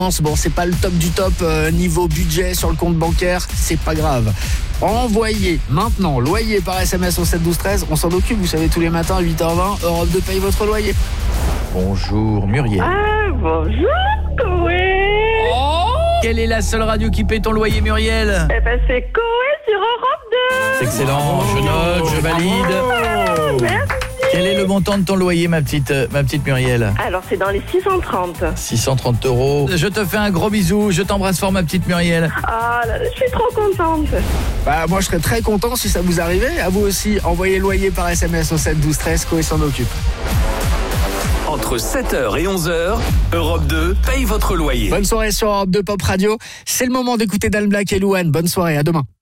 Bon, c'est pas le top du top niveau budget sur le compte bancaire, c'est pas grave. Envoyez maintenant loyer par SMS au 7 12 13. On s'en occupe, vous savez, tous les matins à 8h20, Europe 2 paye votre loyer. Bonjour Muriel. Bonjour, Coé. Quelle est la seule radio qui paie ton loyer, Muriel? Eh ben, c'est Coé sur Europe 2. Excellent, je note, je valide. Merci. Quel est le montant de ton loyer, ma petite Muriel? Alors, c'est dans les 630. 630 €. Je te fais un gros bisou, je t'embrasse fort, ma petite Muriel. Ah là, je suis trop contente. Moi je serais très content si ça vous arrivait. À vous aussi, envoyez loyer par SMS au 7 12 13, Coé s'en occupe. Entre 7h et 11h, Europe 2 paye votre loyer. Bonne soirée sur Europe 2 Pop Radio. C'est le moment d'écouter Dan Black et Louane. Bonne soirée, à demain.